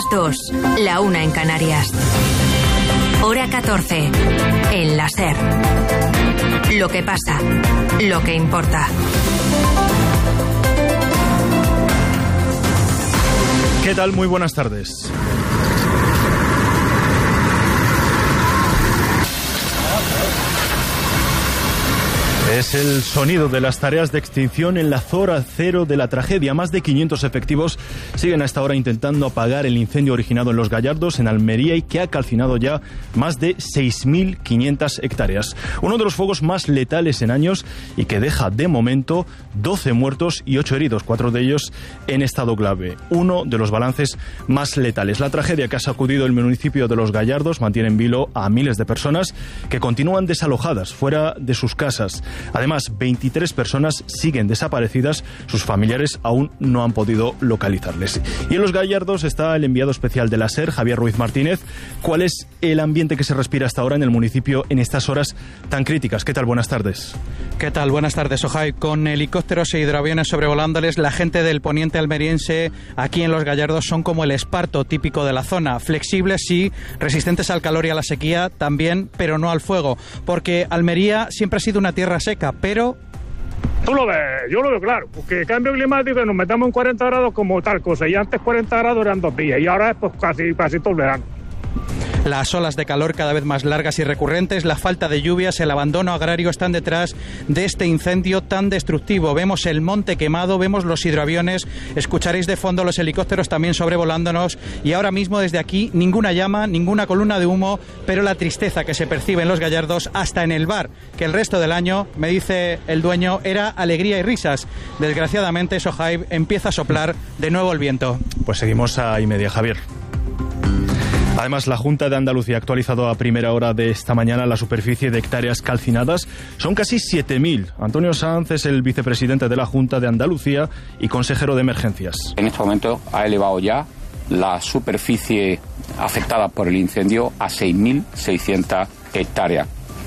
2, la 1 en Canarias. Hora 14, en la SER. Lo que pasa, lo que importa. ¿Qué tal? Muy buenas tardes. Es el sonido de las tareas de extinción en la zona cero de la tragedia. Más de 500 efectivos siguen a esta hora intentando apagar el incendio originado en Los Gallardos, en Almería, y que ha calcinado ya más de 6.500 hectáreas. Uno de los fuegos más letales en años y que deja de momento 12 muertos y 8 heridos, 4 de ellos en estado grave. Uno de los balances más letales. La tragedia que ha sacudido el municipio de Los Gallardos mantiene en vilo a miles de personas que continúan desalojadas fuera de sus casas. Además, 23 personas siguen desaparecidas, sus familiares aún no han podido localizarles. Y en Los Gallardos está el enviado especial de la SER, Javier Ruiz Martínez. ¿Cuál es el ambiente que se respira hasta ahora en el municipio en estas horas tan críticas? ¿Qué tal? Buenas tardes. ¿Qué tal? Buenas tardes, Ojai. Con helicópteros e hidroaviones sobrevolándoles, la gente del poniente almeriense aquí en Los Gallardos son como el esparto típico de la zona. Flexibles, sí, resistentes al calor y a la sequía también, pero no al fuego. Porque Almería siempre ha sido una tierra seca, pero... Tú lo ves, yo lo veo claro, porque cambio climático, nos metamos en 40 grados como tal cosa, y antes 40 grados eran 2 días, y ahora es pues casi todo el verano. Las olas de calor cada vez más largas y recurrentes, la falta de lluvias, el abandono agrario están detrás de este incendio tan destructivo. Vemos el monte quemado, vemos los hidroaviones, escucharéis de fondo los helicópteros también sobrevolándonos, y ahora mismo desde aquí ninguna llama, ninguna columna de humo, pero la tristeza que se percibe en Los Gallardos, hasta en el bar, que el resto del año, me dice el dueño, era alegría y risas. Desgraciadamente, Sohaib, empieza a soplar de nuevo el viento. Pues seguimos a y media, Javier. Además, la Junta de Andalucía ha actualizado a primera hora de esta mañana la superficie de hectáreas calcinadas. Son casi 7.000. Antonio Sanz es el vicepresidente de la Junta de Andalucía y consejero de emergencias. En este momento ha elevado ya la superficie afectada por el incendio a 6.600 hectáreas.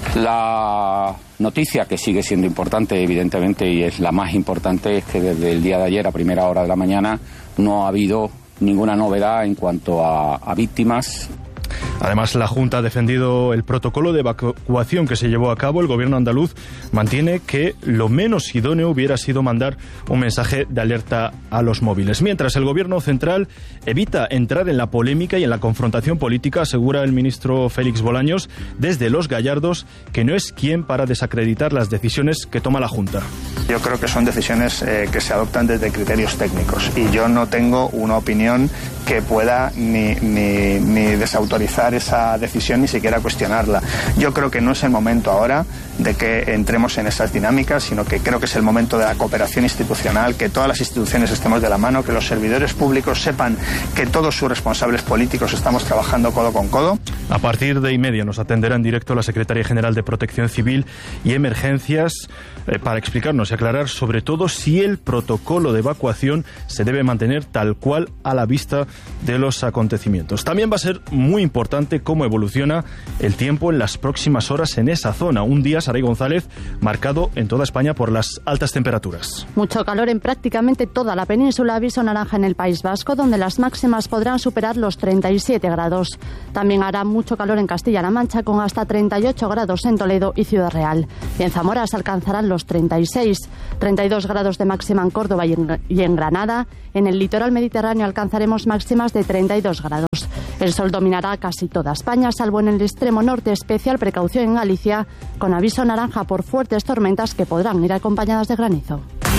La noticia que sigue siendo importante, evidentemente, y es la más importante, es que desde el día de ayer a primera hora de la mañana no ha habido ninguna novedad en cuanto a víctimas. Además, la Junta ha defendido el protocolo de evacuación que se llevó a cabo. El gobierno andaluz mantiene que lo menos idóneo hubiera sido mandar un mensaje de alerta a los móviles. Mientras, el gobierno central evita entrar en la polémica y en la confrontación política, asegura el ministro Félix Bolaños desde Los Gallardos que no es quien para desacreditar las decisiones que toma la Junta. Yo creo que son decisiones que se adoptan desde criterios técnicos, y yo no tengo una opinión que pueda ni desautorizar esa decisión, ni siquiera cuestionarla. Yo creo que no es el momento ahora de que entremos en esas dinámicas, sino que creo que es el momento de la cooperación institucional, que todas las instituciones estemos de la mano, que los servidores públicos sepan que todos sus responsables políticos estamos trabajando codo con codo. A partir de 1:30 nos atenderá en directo la Secretaria General de Protección Civil y Emergencias para explicarnos y aclarar sobre todo si el protocolo de evacuación se debe mantener tal cual a la vista de los acontecimientos. También va a ser muy importante cómo evoluciona el tiempo en las próximas horas en esa zona. Un día, Saray González, marcado en toda España por las altas temperaturas. Mucho calor en prácticamente toda la península. Aviso naranja en el País Vasco, donde las máximas podrán superar los 37 grados. También hará mucho calor en Castilla-La Mancha, con hasta 38 grados en Toledo y Ciudad Real. Y en Zamora se alcanzarán los 36, 32 grados de máxima en Córdoba y en Granada. En el litoral mediterráneo alcanzaremos máximas de 32 grados. El sol dominará casi toda España, salvo en el extremo norte. Especial precaución en Galicia, con aviso naranja por fuertes tormentas que podrán ir acompañadas de granizo.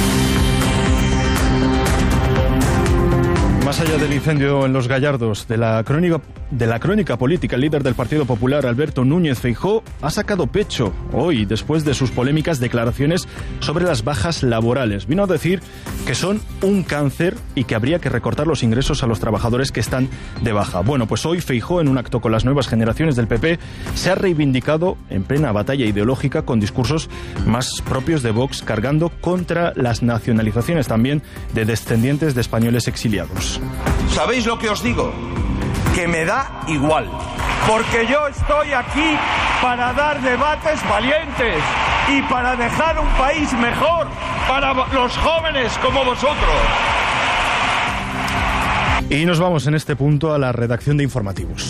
Más allá del incendio en Los Gallardos, de la crónica política, el líder del Partido Popular, Alberto Núñez Feijóo, ha sacado pecho hoy después de sus polémicas declaraciones sobre las bajas laborales. Vino a decir que son un cáncer y que habría que recortar los ingresos a los trabajadores que están de baja. Bueno, pues hoy Feijóo, en un acto con las nuevas generaciones del PP, se ha reivindicado en plena batalla ideológica con discursos más propios de Vox, cargando contra las nacionalizaciones también de descendientes de españoles exiliados. ¿Sabéis lo que os digo? Que me da igual, porque yo estoy aquí para dar debates valientes y para dejar un país mejor para los jóvenes como vosotros. Y nos vamos en este punto a la redacción de informativos.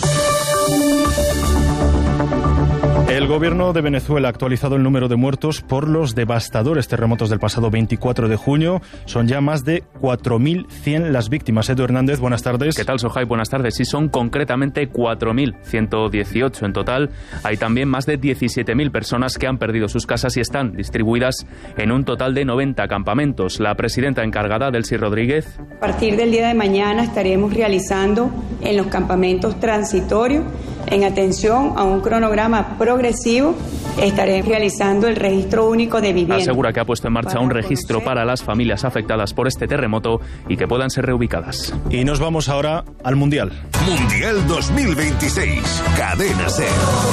El gobierno de Venezuela ha actualizado el número de muertos por los devastadores terremotos del pasado 24 de junio. Son ya más de 4.100 las víctimas. Edu Hernández, buenas tardes. ¿Qué tal, Sohai? Buenas tardes. Sí, son concretamente 4.118 en total. Hay también más de 17.000 personas que han perdido sus casas y están distribuidas en un total de 90 campamentos. La presidenta encargada, Delcy Rodríguez. A partir del día de mañana estaremos realizando en los campamentos transitorios, en atención a un cronograma progresivo, estaremos realizando el registro único de vivienda. Asegura que ha puesto en marcha un registro para las familias afectadas por este terremoto y que puedan ser reubicadas. Y nos vamos ahora al Mundial. Mundial 2026, Cadena SER.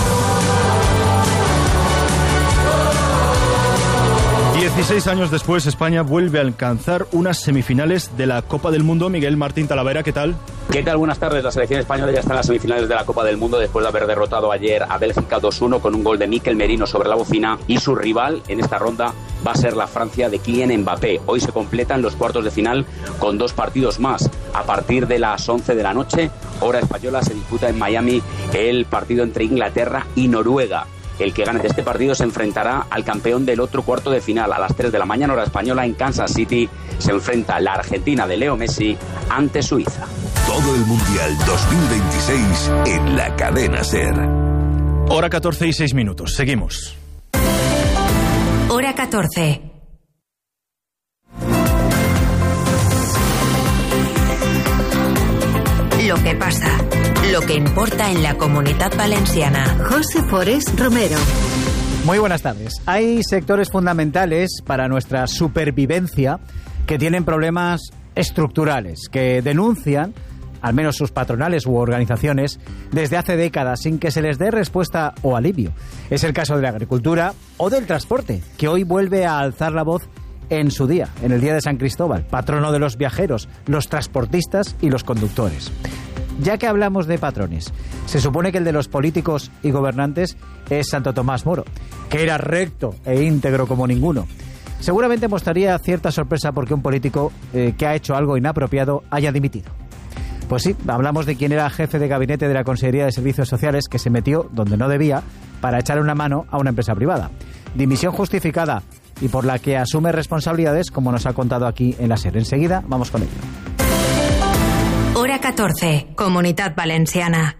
16 años después, España vuelve a alcanzar unas semifinales de la Copa del Mundo. Miguel Martín Talavera, ¿qué tal? ¿Qué tal? Buenas tardes. La selección española ya está en las semifinales de la Copa del Mundo después de haber derrotado ayer a Bélgica 2-1 con un gol de Mikel Merino sobre la bocina, y su rival en esta ronda va a ser la Francia de Kylian Mbappé. Hoy se completan los cuartos de final con 2 partidos más. A partir de las 11 de la noche, hora española, se disputa en Miami el partido entre Inglaterra y Noruega. El que gane de este partido se enfrentará al campeón del otro cuarto de final. A las 3 de la mañana, hora española, en Kansas City, se enfrenta la Argentina de Leo Messi ante Suiza. Todo el Mundial 2026 en la Cadena SER. Hora 14 y 6 minutos. Seguimos. Hora 14. Lo que pasa, lo que importa en la Comunitat Valenciana. José Forés Romero. Muy buenas tardes. Hay sectores fundamentales para nuestra supervivencia que tienen problemas estructurales, que denuncian, al menos sus patronales u organizaciones, desde hace décadas sin que se les dé respuesta o alivio. Es el caso de la agricultura o del transporte, que hoy vuelve a alzar la voz en su día, en el Día de San Cristóbal, patrono de los viajeros, los transportistas y los conductores. Ya que hablamos de patrones, se supone que el de los políticos y gobernantes es Santo Tomás Moro, que era recto e íntegro como ninguno. Seguramente mostraría cierta sorpresa porque un político que ha hecho algo inapropiado haya dimitido. Pues sí, hablamos de quien era jefe de gabinete de la Consejería de Servicios Sociales, que se metió donde no debía para echar una mano a una empresa privada. Dimisión justificada y por la que asume responsabilidades, como nos ha contado aquí en la SER. Enseguida vamos con ello. Hora 14, Comunitat Valenciana.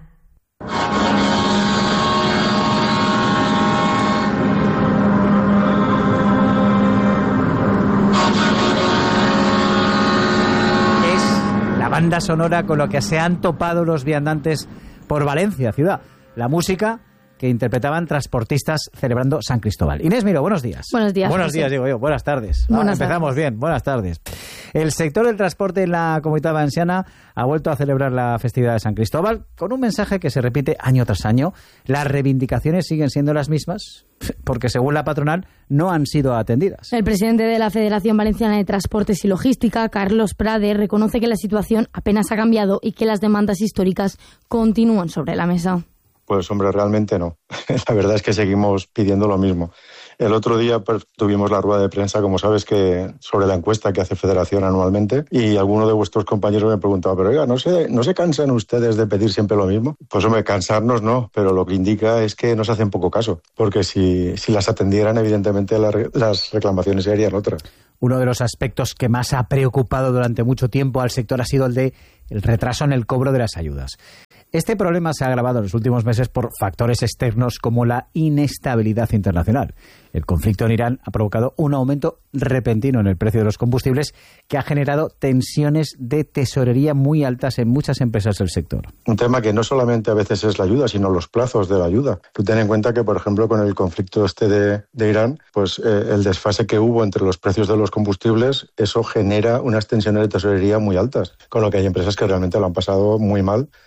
Es la banda sonora con la que se han topado los viandantes por Valencia, ciudad. La música que interpretaban transportistas celebrando San Cristóbal. Inés Miro, buenos días. Buenos días. Buenos días, digo yo. Buenas tardes. Empezamos bien. Buenas tardes. El sector del transporte en la Comunitat Valenciana ha vuelto a celebrar la festividad de San Cristóbal con un mensaje que se repite año tras año. Las reivindicaciones siguen siendo las mismas porque, según la patronal, no han sido atendidas. El presidente de la Federación Valenciana de Transportes y Logística, Carlos Prade, reconoce que la situación apenas ha cambiado y que las demandas históricas continúan sobre la mesa. Pues hombre, realmente no. La verdad es que seguimos pidiendo lo mismo. El otro día tuvimos la rueda de prensa, como sabes, que sobre la encuesta que hace Federación anualmente, y alguno de vuestros compañeros me preguntaba, pero oiga, ¿no se cansan ustedes de pedir siempre lo mismo? Pues hombre, cansarnos no, pero lo que indica es que nos hacen poco caso, porque si las atendieran, evidentemente las reclamaciones serían otras. Uno de los aspectos que más ha preocupado durante mucho tiempo al sector ha sido el retraso en el cobro de las ayudas. Este problema se ha agravado en los últimos meses por factores externos como la inestabilidad internacional. El conflicto en Irán ha provocado un aumento repentino en el precio de los combustibles que ha generado tensiones de tesorería muy altas en muchas empresas del sector. Un tema que no solamente a veces es la ayuda, sino los plazos de la ayuda. Tú ten en cuenta que, por ejemplo, con el conflicto de Irán, pues el desfase que hubo entre los precios de los combustibles, eso genera unas tensiones de tesorería muy altas, con lo que hay empresas que realmente lo han pasado muy mal.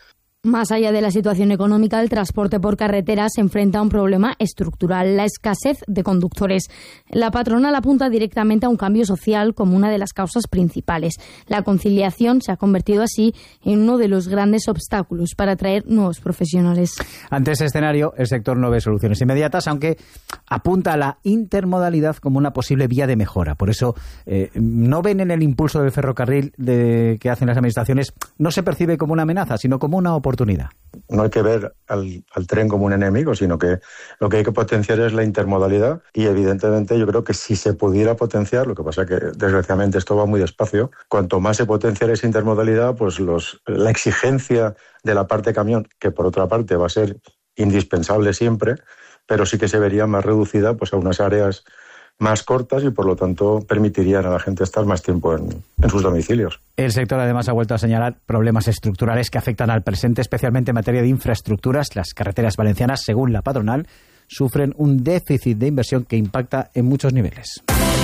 Más allá de la situación económica, el transporte por carretera se enfrenta a un problema estructural, la escasez de conductores. La patronal apunta directamente a un cambio social como una de las causas principales. La conciliación se ha convertido así en uno de los grandes obstáculos para atraer nuevos profesionales. Ante ese escenario, el sector no ve soluciones inmediatas, aunque apunta a la intermodalidad como una posible vía de mejora. Por eso, no ven en el impulso del ferrocarril que hacen las administraciones, no se percibe como una amenaza, sino como una oportunidad. No hay que ver al tren como un enemigo, sino que lo que hay que potenciar es la intermodalidad y evidentemente yo creo que si se pudiera potenciar, lo que pasa es que desgraciadamente esto va muy despacio, cuanto más se potenciara esa intermodalidad, pues la exigencia de la parte camión, que por otra parte va a ser indispensable siempre, pero sí que se vería más reducida pues a unas áreas más cortas y por lo tanto permitirían a la gente estar más tiempo en sus domicilios. El sector además ha vuelto a señalar problemas estructurales que afectan al presente, especialmente en materia de infraestructuras. Las carreteras valencianas, según la patronal, sufren un déficit de inversión que impacta en muchos niveles.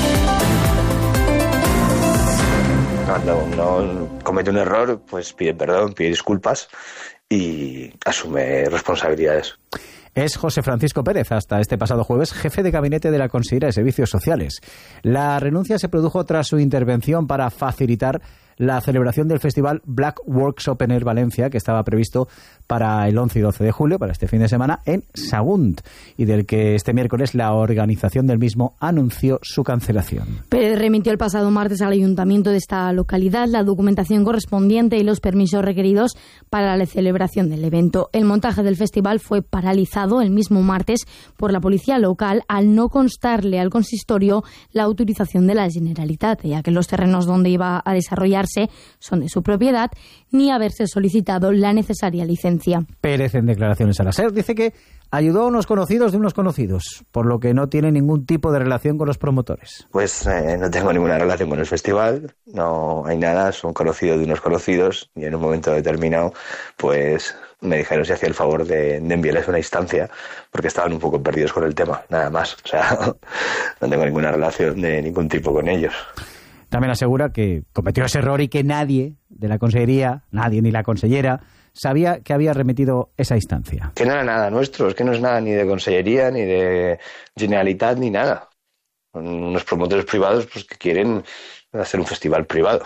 Cuando uno comete un error, pues pide perdón, pide disculpas y asume responsabilidades. Es José Francisco Pérez, hasta este pasado jueves, jefe de gabinete de la Consellería de Servicios Sociales. La renuncia se produjo tras su intervención para facilitar la celebración del festival Black Works Open Air Valencia, que estaba previsto para el 11 y 12 de julio, para este fin de semana, en Sagunt, y del que este miércoles la organización del mismo anunció su cancelación. Pérez remitió el pasado martes al ayuntamiento de esta localidad la documentación correspondiente y los permisos requeridos para la celebración del evento. El montaje del festival fue paralizado el mismo martes por la policía local al no constarle al consistorio la autorización de la Generalitat, ya que los terrenos donde iba a desarrollarse son de su propiedad, ni haberse solicitado la necesaria licencia. Pérez, en declaraciones a la SER, dice que ayudó a unos conocidos de unos conocidos, por lo que no tiene ningún tipo de relación con los promotores. Pues no tengo ninguna relación con el festival, no hay nada, son conocidos de unos conocidos y en un momento determinado pues me dijeron si hacía el favor de enviarles una instancia porque estaban un poco perdidos con el tema, nada más. O sea, no tengo ninguna relación de ningún tipo con ellos. También asegura que cometió ese error y que nadie de la Consellería, nadie ni la consellera, sabía que había remitido esa instancia. Que no era nada nuestro, es que no es nada ni de Consellería, ni de Generalitat, ni nada. Son unos promotores privados pues, que quieren hacer un festival privado.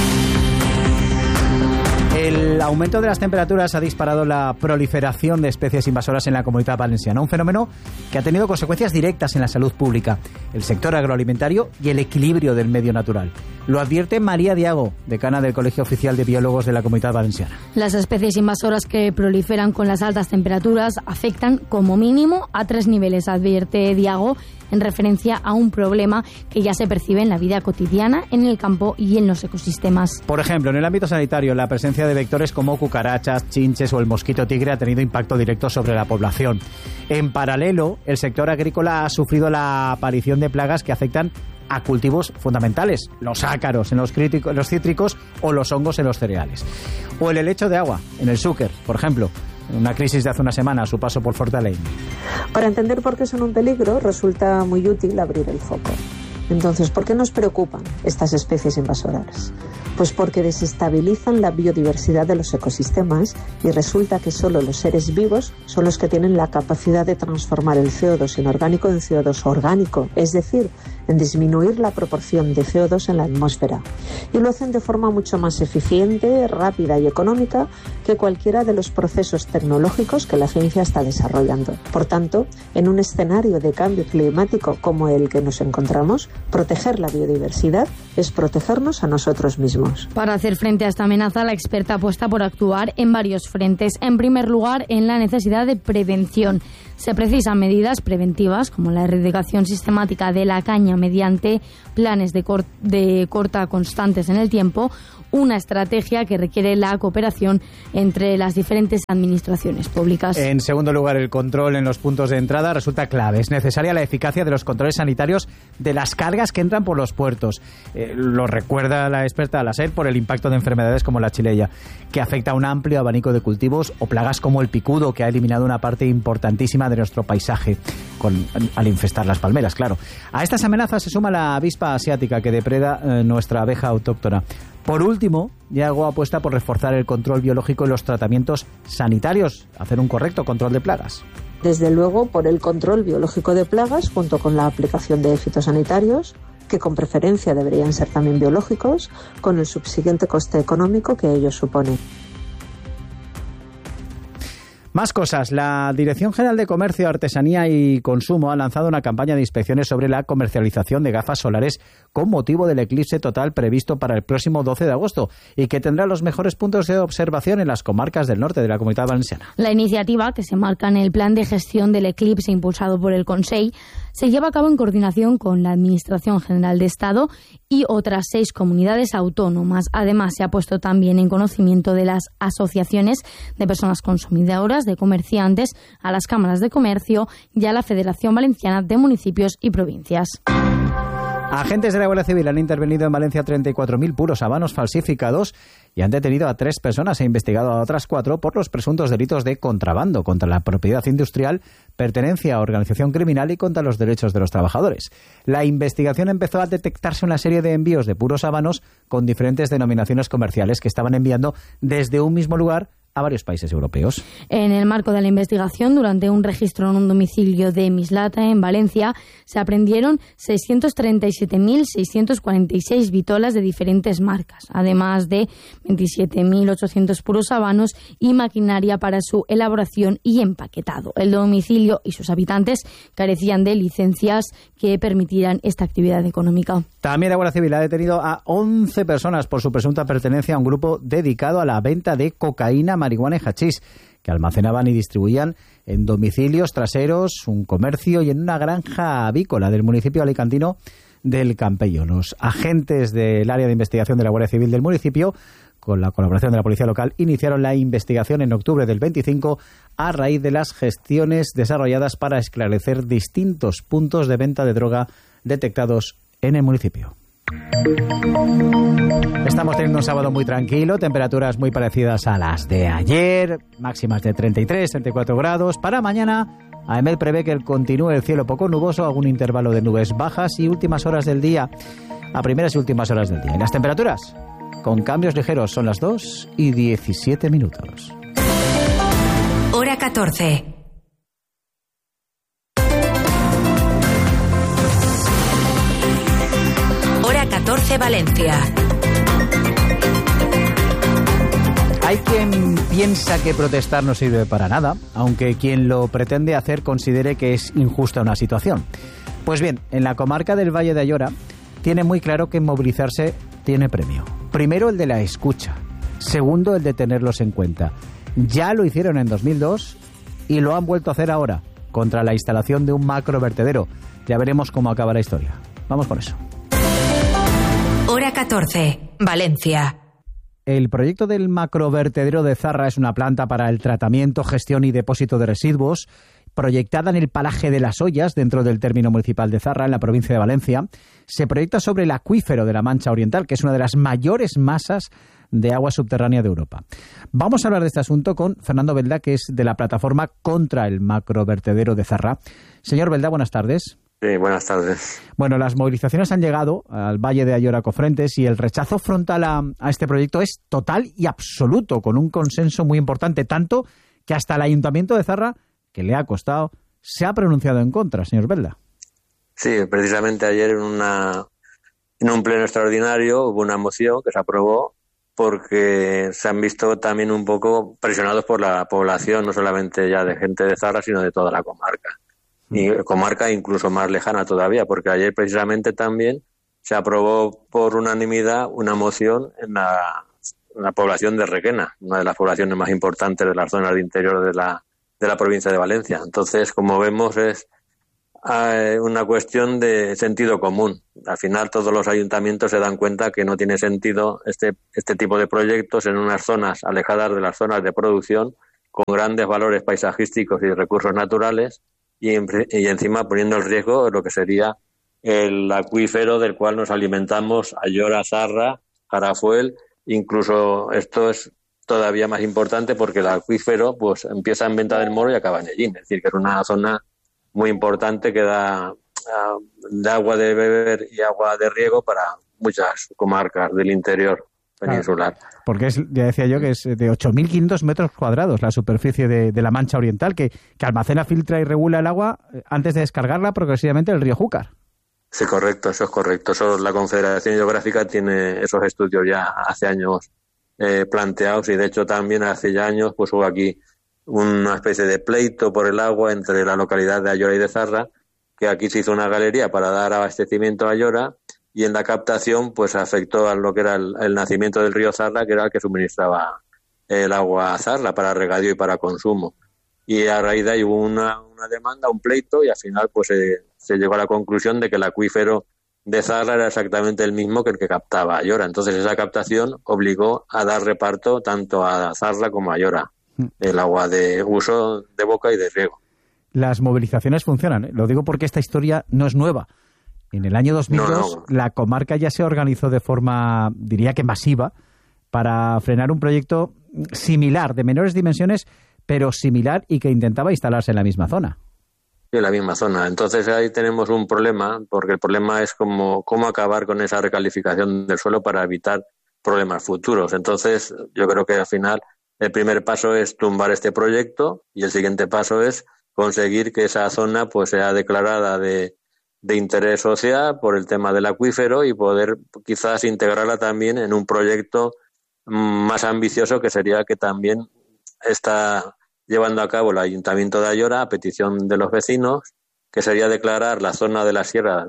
El aumento de las temperaturas ha disparado la proliferación de especies invasoras en la Comunidad Valenciana, un fenómeno que ha tenido consecuencias directas en la salud pública, el sector agroalimentario y el equilibrio del medio natural. Lo advierte María Diago, decana del Colegio Oficial de Biólogos de la Comunidad Valenciana. Las especies invasoras que proliferan con las altas temperaturas afectan como mínimo a 3 niveles, advierte Diago, en referencia a un problema que ya se percibe en la vida cotidiana, en el campo y en los ecosistemas. Por ejemplo, en el ámbito sanitario, la presencia de vectores como cucarachas, chinches o el mosquito tigre ha tenido impacto directo sobre la población. En paralelo, el sector agrícola ha sufrido la aparición de plagas que afectan a cultivos fundamentales, los ácaros en los cítricos o los hongos en los cereales. O el helecho de agua, en el Xúquer, por ejemplo. Una crisis de hace una semana a su paso por Fortaleny. Para entender por qué son un peligro, resulta muy útil abrir el foco. Entonces, ¿por qué nos preocupan estas especies invasoras? Pues porque desestabilizan la biodiversidad de los ecosistemas y resulta que solo los seres vivos son los que tienen la capacidad de transformar el CO2 inorgánico en CO2 orgánico, es decir, en disminuir la proporción de CO2 en la atmósfera. Y lo hacen de forma mucho más eficiente, rápida y económica que cualquiera de los procesos tecnológicos que la ciencia está desarrollando. Por tanto, en un escenario de cambio climático como el que nos encontramos, proteger la biodiversidad es protegernos a nosotros mismos. Para hacer frente a esta amenaza, la experta apuesta por actuar en varios frentes. En primer lugar, en la necesidad de prevención. Se precisan medidas preventivas como la erradicación sistemática de la caña mediante planes de corta constantes en el tiempo, una estrategia que requiere la cooperación entre las diferentes administraciones públicas. En segundo lugar, el control en los puntos de entrada resulta clave. Es necesaria la eficacia de los controles sanitarios de las cargas que entran por los puertos. Lo recuerda la experta la SER por el impacto de enfermedades como la chileya, que afecta a un amplio abanico de cultivos, o plagas como el picudo, que ha eliminado una parte importantísima de nuestro paisaje al infestar las palmeras, claro. A estas amenazas se suma la avispa asiática que depreda nuestra abeja autóctona. Por último, Yago apuesta por reforzar el control biológico y los tratamientos sanitarios, hacer un correcto control de plagas. Desde luego, por el control biológico de plagas, junto con la aplicación de fitosanitarios, que con preferencia deberían ser también biológicos, con el subsiguiente coste económico que ello supone. Más cosas. La Dirección General de Comercio, Artesanía y Consumo ha lanzado una campaña de inspecciones sobre la comercialización de gafas solares con motivo del eclipse total previsto para el próximo 12 de agosto y que tendrá los mejores puntos de observación en las comarcas del norte de la Comunidad Valenciana. La iniciativa, que se marca en el plan de gestión del eclipse impulsado por el Consell, se lleva a cabo en coordinación con la Administración General de Estado y otras 6 comunidades autónomas. Además, se ha puesto también en conocimiento de las asociaciones de personas consumidoras, de comerciantes, a las cámaras de comercio y a la Federación Valenciana de Municipios y Provincias. Agentes de la Guardia Civil han intervenido en Valencia 34.000 puros habanos falsificados y han detenido a 3 personas e investigado a otras 4 por los presuntos delitos de contrabando contra la propiedad industrial, pertenencia a organización criminal y contra los derechos de los trabajadores. La investigación empezó al detectarse una serie de envíos de puros habanos con diferentes denominaciones comerciales que estaban enviando desde un mismo lugar a varios países europeos. En el marco de la investigación, durante un registro en un domicilio de Mislata, en Valencia, se aprendieron 637.646 vitolas de diferentes marcas, además de 27.800 puros habanos y maquinaria para su elaboración y empaquetado. El domicilio y sus habitantes carecían de licencias que permitieran esta actividad económica. También la Guardia Civil ha detenido a 11 personas por su presunta pertenencia a un grupo dedicado a la venta de cocaína, marihuana y hachís, que almacenaban y distribuían en domicilios traseros, un comercio y en una granja avícola del municipio alicantino del Campello. Los agentes del área de investigación de la Guardia Civil del municipio, con la colaboración de la policía local, iniciaron la investigación en octubre del 25 a raíz de las gestiones desarrolladas para esclarecer distintos puntos de venta de droga detectados en el municipio. Estamos teniendo un sábado muy tranquilo, temperaturas muy parecidas a las de ayer, máximas de 33, 34 grados. Para mañana, AEMET prevé que continúe el cielo poco nuboso, algún intervalo de nubes bajas y últimas horas del día, a primeras y últimas horas del día. Y las temperaturas, con cambios ligeros, son las 2:17. Hora 14. Hora 14 Valencia. Hay quien piensa que protestar no sirve para nada, aunque quien lo pretende hacer considere que es injusta una situación. Pues bien, en la comarca del Valle de Ayora tiene muy claro que movilizarse tiene premio. Primero, el de la escucha. Segundo, el de tenerlos en cuenta. Ya lo hicieron en 2002 y lo han vuelto a hacer ahora, contra la instalación de un macrovertedero. Ya veremos cómo acaba la historia. Vamos con eso. Hora 14, Valencia. El proyecto del macrovertedero de Zarra es una planta para el tratamiento, gestión y depósito de residuos, proyectada en el Paraje de las Ollas, dentro del término municipal de Zarra, en la provincia de Valencia. Se proyecta sobre el acuífero de la Mancha Oriental, que es una de las mayores masas de agua subterránea de Europa. Vamos a hablar de este asunto con Fernando Belda, que es de la plataforma contra el macrovertedero de Zarra. Señor Belda, buenas tardes. Sí, buenas tardes. Bueno, las movilizaciones han llegado al Valle de Ayora Cofrentes y el rechazo frontal a este proyecto es total y absoluto, con un consenso muy importante, tanto que hasta el Ayuntamiento de Zarra, que le ha costado, se ha pronunciado en contra, señor Belda. Sí, precisamente ayer en un pleno extraordinario hubo una moción que se aprobó porque se han visto también un poco presionados por la población, no solamente ya de gente de Zarra, sino de toda la comarca. Y comarca incluso más lejana todavía, porque ayer precisamente también se aprobó por unanimidad una moción en la población de Requena, una de las poblaciones más importantes de las zonas de interior de la provincia de Valencia. Entonces, como vemos, es una cuestión de sentido común. Al final, todos los ayuntamientos se dan cuenta que no tiene sentido este tipo de proyectos en unas zonas alejadas de las zonas de producción, con grandes valores paisajísticos y recursos naturales, y encima poniendo en riesgo lo que sería el acuífero del cual nos alimentamos, Ayora, Zarra, Jarafuel. Incluso esto es todavía más importante porque el acuífero pues empieza en Venta del Moro y acaba en Ellín. Es decir, que es una zona muy importante que da de agua de beber y agua de riego para muchas comarcas del interior peninsular. Porque ya decía yo que es de 8.500 metros cuadrados la superficie de la Mancha Oriental, que almacena, filtra y regula el agua antes de descargarla progresivamente del río Júcar. Sí, correcto, eso es correcto. La Confederación Hidrográfica tiene esos estudios ya hace años planteados, y de hecho también hace ya años pues hubo aquí una especie de pleito por el agua entre la localidad de Ayora y de Zarra, que aquí se hizo una galería para dar abastecimiento a Ayora, y en la captación pues afectó a lo que era el nacimiento del río Zarra, que era el que suministraba el agua a Zarra para regadío y para consumo. Y a raíz de ahí hubo una demanda, un pleito, y al final pues se llegó a la conclusión de que el acuífero de Zarra era exactamente el mismo que el que captaba Ayora. Entonces esa captación obligó a dar reparto tanto a Zarra como a Ayora, el agua de uso de boca y de riego. Las movilizaciones funcionan, ¿eh? Lo digo porque esta historia no es nueva. En el año 2002 la comarca ya se organizó de forma, diría que masiva, para frenar un proyecto similar, de menores dimensiones, pero similar, y que intentaba instalarse en la misma zona. Sí, en la misma zona. Entonces ahí tenemos un problema, porque el problema es cómo acabar con esa recalificación del suelo para evitar problemas futuros. Entonces yo creo que al final el primer paso es tumbar este proyecto, y el siguiente paso es conseguir que esa zona pues sea declarada de interés social por el tema del acuífero, y poder quizás integrarla también en un proyecto más ambicioso, que sería que también está llevando a cabo el Ayuntamiento de Ayora a petición de los vecinos, que sería declarar la zona de la sierra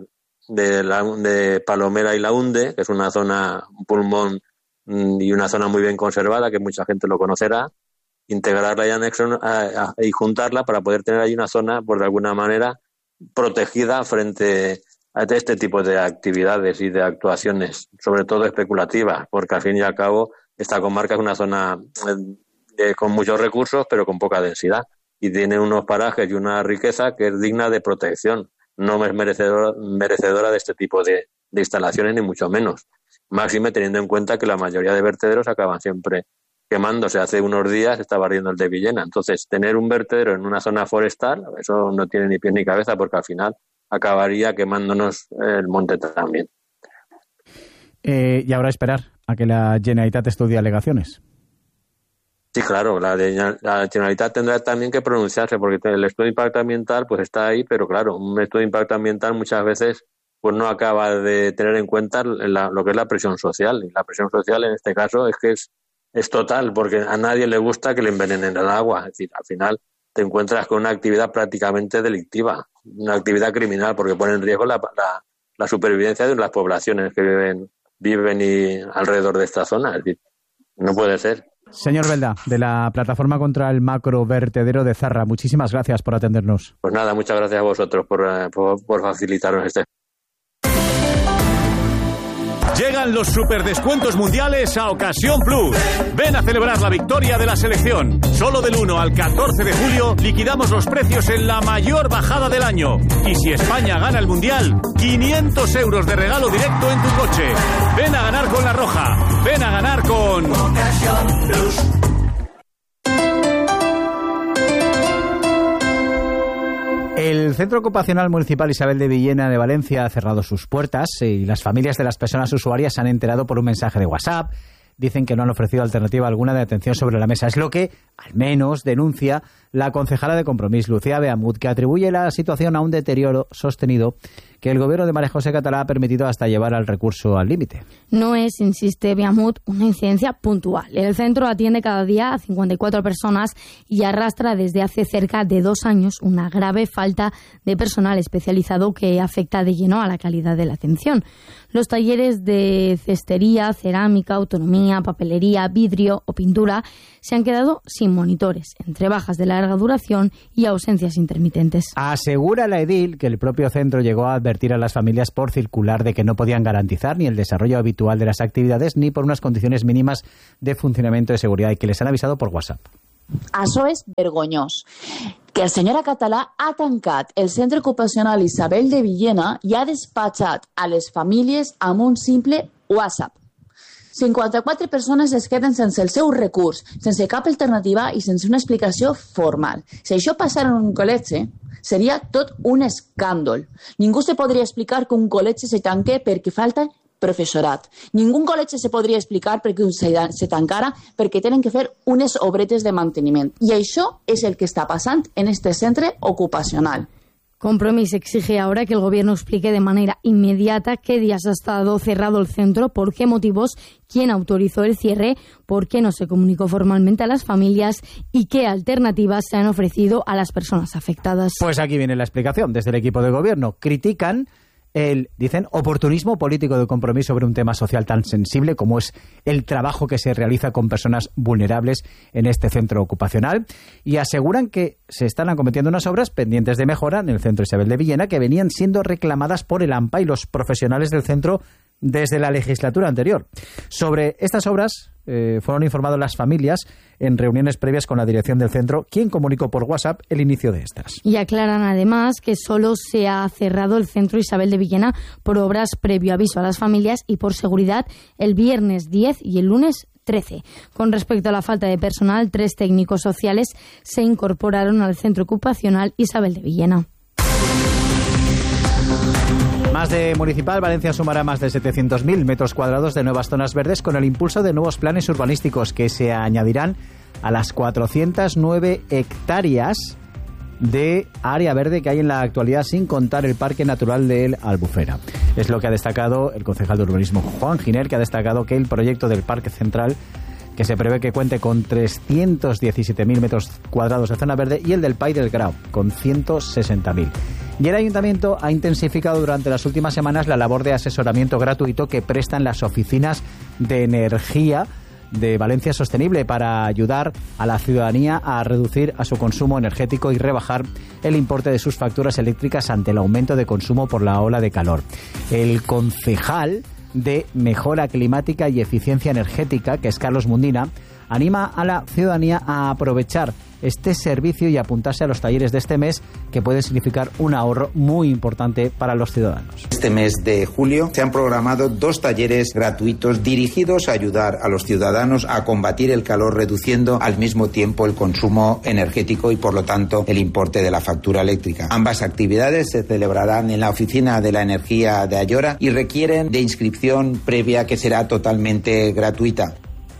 de Palomera y Laúnde, que es una zona, un pulmón y una zona muy bien conservada, que mucha gente lo conocerá, integrarla y juntarla para poder tener ahí una zona, pues de alguna manera, protegida frente a este tipo de actividades y de actuaciones, sobre todo especulativas, porque al fin y al cabo esta comarca es una zona con muchos recursos pero con poca densidad, y tiene unos parajes y una riqueza que es digna de protección. No es merecedora de este tipo de instalaciones, ni mucho menos. Máxime teniendo en cuenta que la mayoría de vertederos acaban siempre quemándose. Hace unos días estaba ardiendo el de Villena. Entonces, tener un vertedero en una zona forestal, eso no tiene ni pies ni cabeza, porque al final acabaría quemándonos el monte también. Y ahora esperar a que la Generalitat estudie alegaciones. Sí, claro, la Generalitat tendrá también que pronunciarse, porque el estudio de impacto ambiental pues está ahí, pero claro, un estudio de impacto ambiental muchas veces pues no acaba de tener en cuenta lo que es la presión social. Y la presión social en este caso es que es total, porque a nadie le gusta que le envenenen el agua. Es decir, al final te encuentras con una actividad prácticamente delictiva, una actividad criminal, porque pone en riesgo la supervivencia de las poblaciones que viven y alrededor de esta zona. Es decir, no puede ser. Señor Belda, de la Plataforma contra el Macrovertedero de Zarra, muchísimas gracias por atendernos. Pues nada, muchas gracias a vosotros por facilitarnos este. Llegan los superdescuentos mundiales a Ocasión Plus. Ven a celebrar la victoria de la selección. Solo del 1 al 14 de julio liquidamos los precios en la mayor bajada del año. Y si España gana el mundial, 500 euros de regalo directo en tu coche. Ven a ganar con La Roja. Ven a ganar con Ocasión Plus. El Centro Ocupacional Municipal Isabel de Villena de Valencia ha cerrado sus puertas, y las familias de las personas usuarias se han enterado por un mensaje de WhatsApp. Dicen que no han ofrecido alternativa alguna de atención sobre la mesa. Es lo que, al menos, denuncia la concejala de Compromís, Lucía Beamut, que atribuye la situación a un deterioro sostenido que el gobierno de María José Catalá ha permitido hasta llevar al recurso al límite. No es, insiste Beamut, una incidencia puntual. El centro atiende cada día a 54 personas y arrastra desde hace cerca de 2 años una grave falta de personal especializado que afecta de lleno a la calidad de la atención. Los talleres de cestería, cerámica, autonomía, papelería, vidrio o pintura se han quedado sin monitores, entre bajas de larga duración y ausencias intermitentes. Asegura la edil que el propio centro llegó a advertir a las familias por circular de que no podían garantizar ni el desarrollo habitual de las actividades ni por unas condiciones mínimas de funcionamiento de seguridad, y que les han avisado por WhatsApp. Això és vergonyós. Que el senyor Català ha tancat el centre ocupacional Isabel de Villena i ha despatxat a les famílies amb un simple WhatsApp. 54 persones es queden sense el seu recurs, sense cap alternativa i sense una explicació formal. Si això passara en un col·legi, seria tot un escàndol. Ningú se podria explicar que un col·legi se tanque perquè falta professorat. Ningú col·legi se podria explicar perquè se tancara perquè tenen que fer unes obretes de manteniment. I això és el que està passant en este centre ocupacional. Compromís exige ahora que el Gobierno explique de manera inmediata qué días ha estado cerrado el centro, por qué motivos, quién autorizó el cierre, por qué no se comunicó formalmente a las familias y qué alternativas se han ofrecido a las personas afectadas. Pues aquí viene la explicación. Desde el equipo de Gobierno critican dicen, oportunismo político de Compromís sobre un tema social tan sensible como es el trabajo que se realiza con personas vulnerables en este centro ocupacional, y aseguran que se están acometiendo unas obras pendientes de mejora en el centro Isabel de Villena que venían siendo reclamadas por el AMPA y los profesionales del centro desde la legislatura anterior. Sobre estas obras fueron informados las familias en reuniones previas con la dirección del centro, quien comunicó por WhatsApp el inicio de estas. Y aclaran además que solo se ha cerrado el centro Isabel de Villena por obras previo aviso a las familias y por seguridad el viernes 10 y el lunes 13. Con respecto a la falta de personal, 3 técnicos sociales se incorporaron al centro ocupacional Isabel de Villena. Más de municipal, Valencia sumará más de 700.000 metros cuadrados de nuevas zonas verdes con el impulso de nuevos planes urbanísticos que se añadirán a las 409 hectáreas de área verde que hay en la actualidad, sin contar el Parque Natural de Albufera. Es lo que ha destacado el concejal de urbanismo Juan Giner, que ha destacado que el proyecto del Parque Central, que se prevé que cuente con 317.000 metros cuadrados de zona verde, y el del Pai del Grau, con 160.000. Y el Ayuntamiento ha intensificado durante las últimas semanas la labor de asesoramiento gratuito que prestan las oficinas de energía de Valencia Sostenible para ayudar a la ciudadanía a reducir a su consumo energético y rebajar el importe de sus facturas eléctricas ante el aumento de consumo por la ola de calor. El concejal de Mejora Climática y Eficiencia Energética, que es Carlos Mundina, anima a la ciudadanía a aprovechar este servicio y apuntarse a los talleres de este mes, que puede significar un ahorro muy importante para los ciudadanos. Este mes de julio se han programado 2 talleres gratuitos dirigidos a ayudar a los ciudadanos a combatir el calor, reduciendo al mismo tiempo el consumo energético y, por lo tanto, el importe de la factura eléctrica. Ambas actividades se celebrarán en la Oficina de la Energía de Ayora y requieren de inscripción previa, que será totalmente gratuita.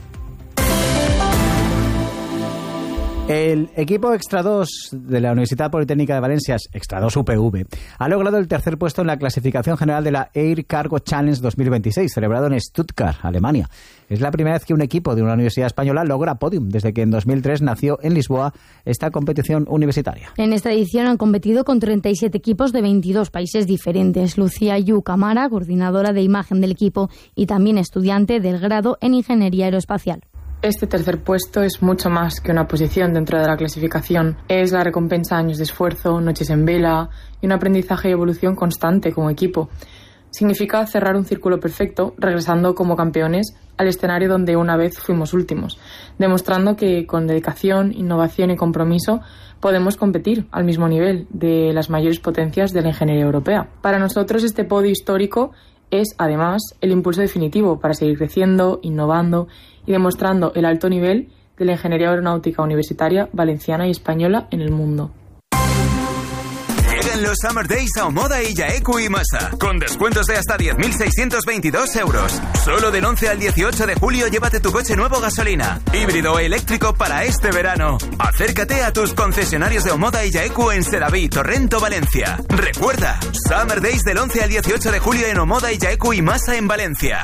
El equipo Extra 2 de la Universidad Politécnica de Valencia, Extra 2 UPV, ha logrado el 3er puesto en la clasificación general de la Air Cargo Challenge 2026, celebrado en Stuttgart, Alemania. Es la primera vez que un equipo de una universidad española logra podium, desde que en 2003 nació en Lisboa esta competición universitaria. En esta edición han competido con 37 equipos de 22 países diferentes. Lucía Yu Camara, coordinadora de imagen del equipo y también estudiante del grado en Ingeniería Aeroespacial. Este 3er puesto es mucho más que una posición dentro de la clasificación. Es la recompensa de años de esfuerzo, noches en vela y un aprendizaje y evolución constante como equipo. Significa cerrar un círculo perfecto, regresando como campeones al escenario donde una vez fuimos últimos, demostrando que con dedicación, innovación y compromiso podemos competir al mismo nivel de las mayores potencias de la ingeniería europea. Para nosotros este podio histórico es, además, el impulso definitivo para seguir creciendo, innovando y demostrando el alto nivel de la ingeniería aeronáutica universitaria valenciana y española en el mundo. Llegan los Summer Days a Omoda y Yaeku y Masa, con descuentos de hasta 10.622 euros. Solo del 11 al 18 de julio llévate tu coche nuevo gasolina, híbrido o eléctrico para este verano. Acércate a tus concesionarios de Omoda y Yaeku en Sedaví, Torrento, Valencia. Recuerda, Summer Days del 11 al 18 de julio en Omoda y Yaeku y Masa en Valencia.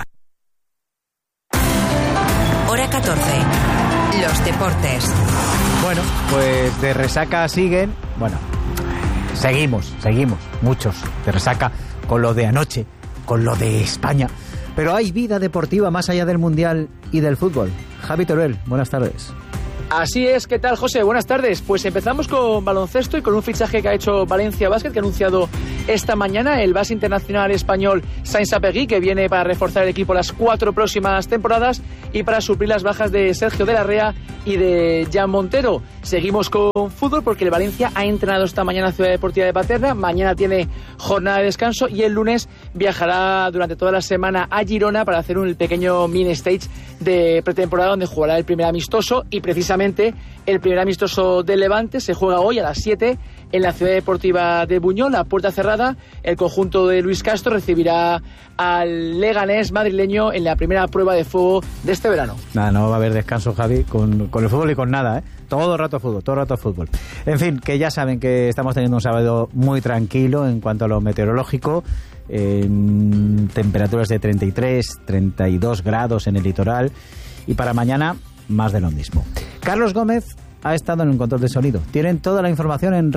Hora 14. Los deportes. Bueno, pues de resaca siguen. Bueno, seguimos, muchos de resaca con lo de anoche, con lo de España. Pero hay vida deportiva más allá del Mundial y del fútbol. Javi Teruel, buenas tardes. Así es, ¿qué tal, José? Buenas tardes. Pues empezamos con baloncesto y con un fichaje que ha hecho Valencia Basket, que ha anunciado esta mañana el base internacional español Sainz-Apeguy, que viene para reforzar el equipo las 4 próximas temporadas y para suplir las bajas de Sergio de la Rea y de Jan Montero. Seguimos con fútbol porque el Valencia ha entrenado esta mañana en la Ciudad Deportiva de Paterna. Mañana tiene jornada de descanso y el lunes viajará durante toda la semana a Girona para hacer un pequeño mini stage de pretemporada donde jugará el primer amistoso, y precisamente el primer amistoso del Levante se juega hoy a las 7 en la Ciudad Deportiva de Buñol, a puerta cerrada. El conjunto de Luis Castro recibirá al Leganés madrileño en la primera prueba de fuego de este verano. Nada, no va a haber descanso, Javi, con el fútbol y con nada, ¿eh? Todo el rato fútbol. En fin, que ya saben que estamos teniendo un sábado muy tranquilo en cuanto a lo meteorológico. Temperaturas de 33, 32 grados en el litoral, y para mañana más de lo mismo. Carlos Gómez ha estado en un control de sonido. Tienen toda la información en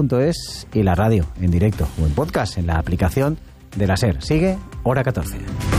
radiovalencia.es y la radio en directo o en podcast en la aplicación de la SER. Sigue Hora 14.